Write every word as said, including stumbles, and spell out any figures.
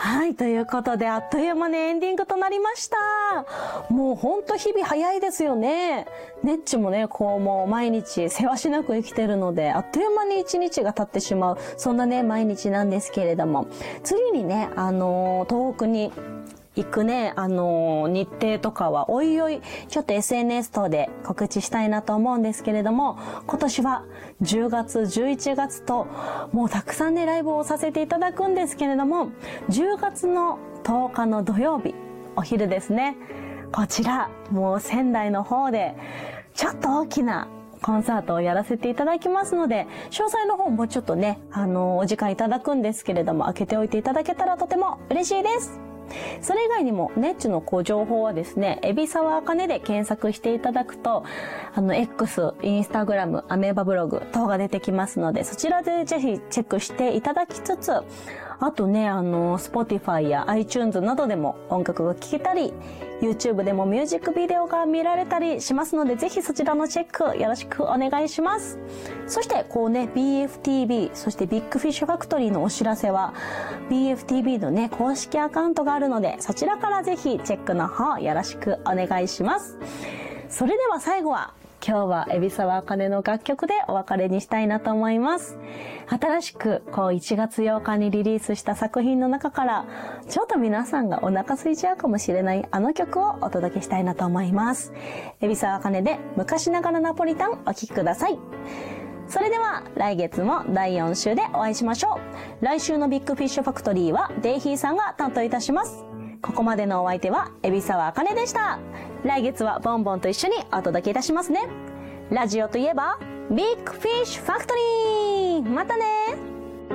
はい、ということであっという間にエンディングとなりました。もうほんと日々早いですよね。ネッチもね、こうもう毎日せわしなく生きてるので、あっという間に一日が経ってしまう、そんなね、毎日なんですけれども、次にね、あのー、東北に行くね、あのー、日程とかはおいおい、ちょっと エスエヌエス 等で告知したいなと思うんですけれども、今年はじゅうがつ、じゅういちがつと、もうたくさんね、ライブをさせていただくんですけれども、じゅうがつのとおかの土曜日、お昼ですね。こちら、もう仙台の方で、ちょっと大きなコンサートをやらせていただきますので、詳細の方もちょっとね、あのー、お時間いただくんですけれども、開けておいていただけたらとても嬉しいです。それ以外にもネッチのこう情報はですね、海老沢あかねで検索していただくと、あの X、インスタグラム、アメーバブログ等が出てきますので、そちらでぜひチェックしていただきつつ、あとね、あの Spotify や iTunes などでも音楽が聴けたり、YouTube でもミュージックビデオが見られたりしますので、ぜひそちらのチェックよろしくお願いします。そしてこうね、ビーエフティービー、そしてビッグフィッシュファクトリーのお知らせは ビーエフティービー のね、公式アカウントがあるので、そちらからぜひチェックの方よろしくお願いします。それでは最後は、今日は海老沢あかねの楽曲でお別れにしたいなと思います。新しくこういちがつようかにリリースした作品の中から、ちょっと皆さんがお腹空いちゃうかもしれないあの曲をお届けしたいなと思います。海老沢あかねで昔ながらナポリタンお聴きください。それでは来月もだいよん週でお会いしましょう。来週のビッグフィッシュファクトリーはデイヒーさんが担当いたします。ここまでのお相手は海老沢あかねでした。来月はボンボンと一緒にお届けいたしますね。ラジオといえばビッグフィッシュファクトリー、またね。